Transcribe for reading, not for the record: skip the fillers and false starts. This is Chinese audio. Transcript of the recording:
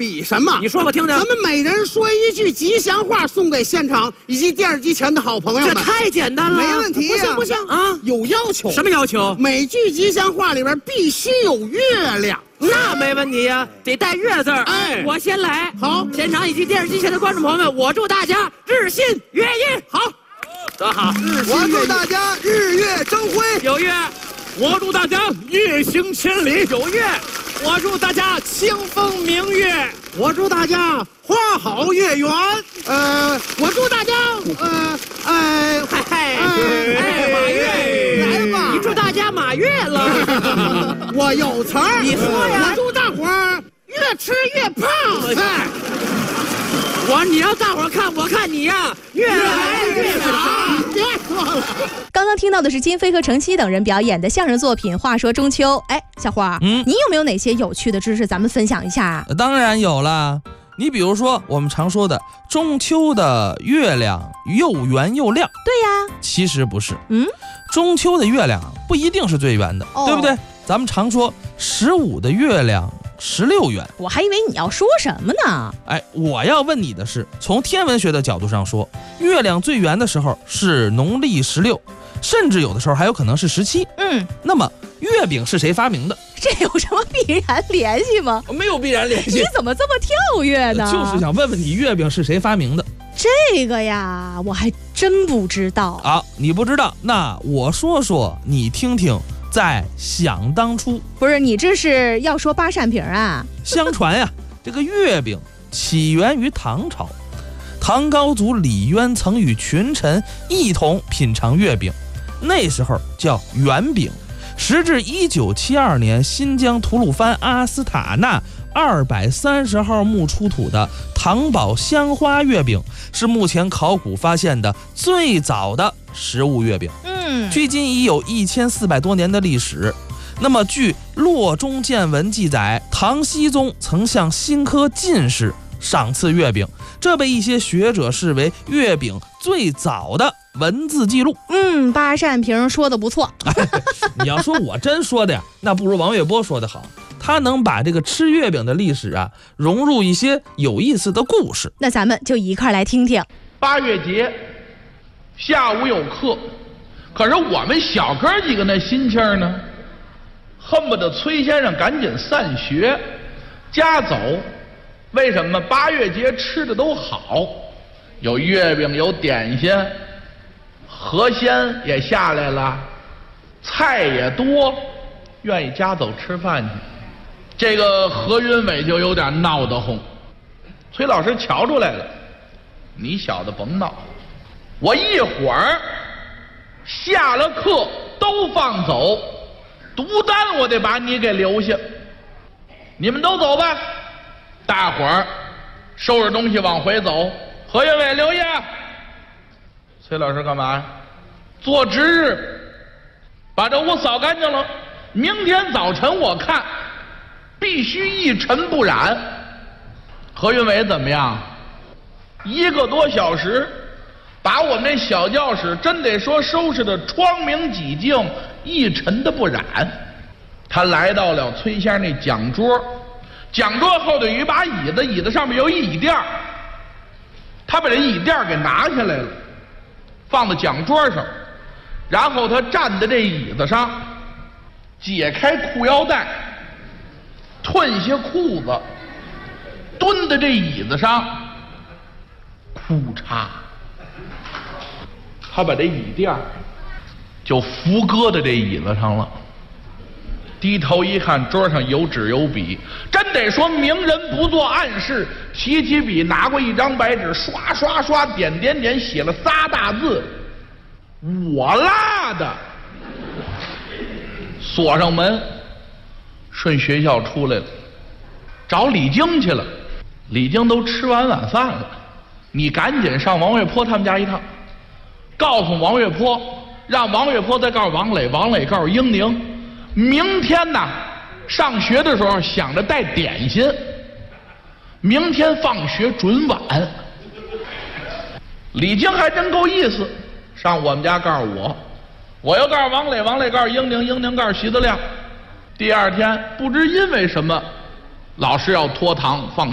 比什么？ 你说吧，听听。 咱们每人说一句吉祥话，送给现场以及电视机前的好朋友们。 这太简单了， 没问题呀。 不行啊！ 有要求。 什么要求？ 每句吉祥话里边必须有月亮。 那没问题呀，得带月字儿。 哎， 我先来。 好， 现场以及电视机前的观众朋友们，我祝大家日新月异。 好， 多好！ 我祝大家日月争辉。 有月。 我祝大家月行千里。 有月。 我祝大家清风明月。 我祝大家花好月圆。我祝大家马月来吧！ 你祝大家马月了。 我有词儿， 你说呀！ 我祝大伙儿越吃越胖。 你让大伙儿看，我看你呀，越来越长。 别说了。 刚刚听到的是金飞和程曦等人表演的相声作品《话说中秋》。哎，小花，你有没有哪些有趣的知识？咱们分享一下啊。 当然有了。你比如说我们常说的中秋的月亮又圆又亮。 对呀， 其实不是。中秋的月亮不一定是最圆的，对不对？咱们常说15的月亮16圆。 我还以为你要说什么呢？ 我要问你的是，从天文学的角度上说，月亮最圆的时候是农历16，甚至有的时候还有可能是17。那么月饼是谁发明的？ 这有什么必然联系吗？ 没有必然联系。 你怎么这么跳跃呢？ 就是想问问你，月饼是谁发明的？ 这个呀，我还真不知道。 好，你不知道，那我说说，你听听。在想当初， 不是你这是要说八扇屏啊？ 相传呀，这个月饼起源于唐朝，唐高祖李渊曾与群臣一同品尝月饼，那时候叫圆饼。时至1972年，新疆吐鲁番阿斯塔纳230号墓出土的唐宝香花月饼，是目前考古发现的最早的食物月饼。距今已有1400多年的历史。那么据《洛中见闻》记载，唐僖宗曾向新科进士赏赐月饼，这被一些学者视为月饼最早的文字记录。 八扇屏说的不错。 你要说我真说的呀，那不如王月波说的好，他能把这个吃月饼的历史啊融入一些有意思的故事。 那咱们就一块来听听。 8月节下午有课，可是我们小哥几个那心情呢，恨不得崔先生赶紧散学家走。为什么？8月节吃的都好，有月饼，有点心，河鲜也下来了，菜也多，愿意家走吃饭去。这个何云伟就有点闹得慌。崔老师瞧出来了，你小子甭闹，我一会儿下了课都放走，独单我得把你给留下。你们都走吧，大伙儿收拾东西往回走。何云伟留下。崔老师干嘛呀？做值日，把这屋扫干净了，明天早晨我看必须一尘不染。何云伟怎么样？1个多小时把我们这小教室真得说收拾的窗明几净，一尘的不染。他来到了崔先生那讲桌，讲桌后头有一把椅子，椅子上面有一椅垫，他把这椅垫给拿下来了，放在讲桌上，然后他站在这椅子上，解开裤腰带，褪下裤子，蹲在这椅子上，哭嚓，他把这椅垫就扶搁在这椅子上了。低头一看，桌上有纸有笔，真得说明人不做暗事。提起笔，拿过一张白纸，刷刷刷，点点点，写了仨大字：我拉的。锁上门，顺学校出来了，找李菁去了。李菁都吃完晚饭了，你赶紧上王月坡他们家一趟，告诉王月坡，让王月坡再告诉王磊，王磊告诉英宁，明天呢上学的时候想着带点心，明天放学准晚。李菁还真够意思，上我们家告诉我，我又告诉王磊，王磊告诉英宁，英宁告诉徐德亮。第二天不知因为什么，老师要拖堂放